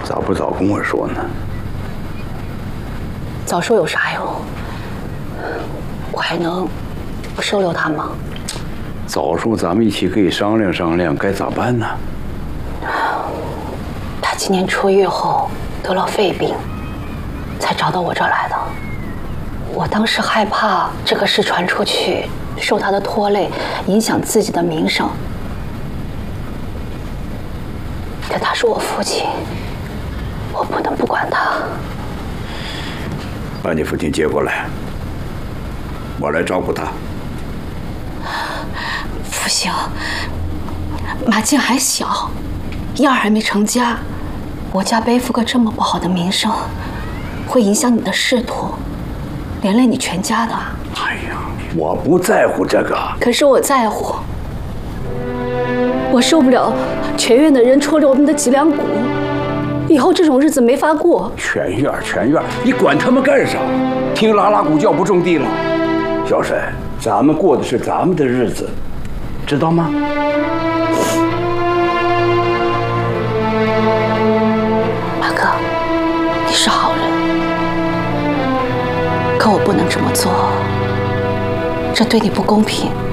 咋不早跟我说呢？ 早说有啥用？我还能不收留他吗？ 早说咱们一起可以商量商量该咋办呢？ 他今年出狱后得了肺病，才找到我这儿来的。我当时害怕这个事传出去，受他的拖累，影响自己的名声。可他是我父亲，我不能不管他。 把你父亲接过来，我来照顾他。 不行，马静还小，燕儿还没成家，我家背负个这么不好的名声，会影响你的仕途，连累你全家的。 哎呀，我不在乎这个。 可是我在乎，我受不了全院的人戳着我们的脊梁骨，以后这种日子没法过。 全院，你管他们干啥？听拉拉鼓叫不种地了。小沈，咱们过的是咱们的日子，知道吗？ 马哥，你是好人，可我不能这么做，这对你不公平。